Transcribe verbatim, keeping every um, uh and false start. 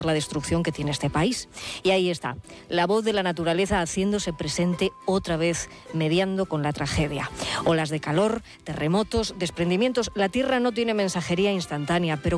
la destrucción que tiene este país. Y ahí está, la voz de la naturaleza haciéndose presente otra vez, mediando con la tragedia. Olas de calor, terremotos, desprendimientos. La Tierra no tiene mensajería instantánea, pero